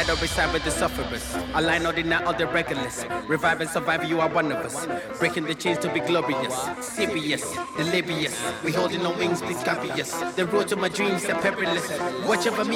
side or beside with the sufferers. Align or deny all the regulars. Revive and survive, you are one of us. Breaking the chains to be glorious. Serious, delirious. We holding on wings, please copy us. The road to my dreams are perilous. Watch over me.